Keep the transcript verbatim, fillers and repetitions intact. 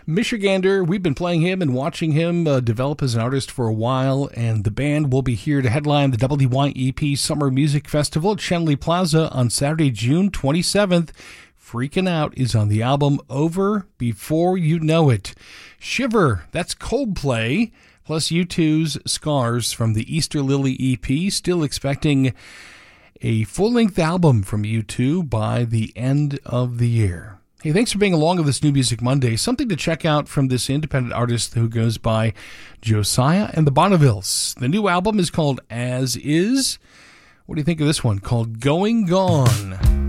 Michigander, we've been playing him and watching him uh, develop as an artist for a while, and the band will be here to headline the W Y E P Summer Music Festival at Schenley Plaza on Saturday, June twenty-seventh. Freaking Out is on the album Over Before You Know It. Shiver, that's Coldplay, plus U two's Scars from the Easter Lily E P. Still expecting a full-length album from U two by the end of the year. Hey, thanks for being along with this New Music Monday. Something to check out from this independent artist who goes by Josiah and the Bonnevilles. The new album is called As Is. What do you think of this one called Going Gone?